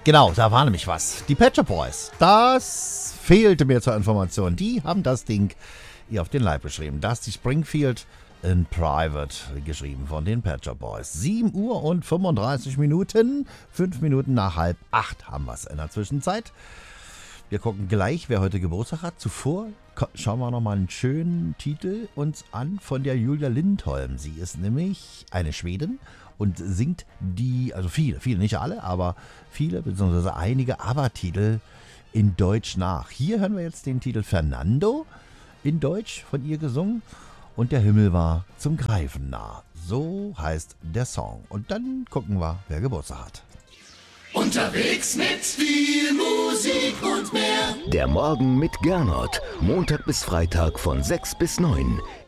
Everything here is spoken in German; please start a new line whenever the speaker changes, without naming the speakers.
Genau, da war nämlich was. Die Pet Shop Boys, das fehlte mir zur Information. Die haben das Ding hier auf den Leib geschrieben. Dusty Springfield in Private, geschrieben von den Pet Shop Boys. 7 Uhr und 35 Minuten, 5 Minuten nach 7:30 haben wir es in der Zwischenzeit. Wir gucken gleich, wer heute Geburtstag hat. Zuvor schauen wir nochmal einen schönen Titel uns an von der Julia Lindholm. Sie ist nämlich eine Schwedin und singt also viele, nicht alle, aber viele, beziehungsweise einige ABBA-Titel in Deutsch nach. Hier hören wir jetzt den Titel Fernando in Deutsch von ihr gesungen und der Himmel war zum Greifen nah. So heißt der Song. Und dann gucken wir, wer Geburtstag hat.
Unterwegs mit viel Musik und mehr.
Der Morgen mit Gernot. Montag bis Freitag von 6 bis 9.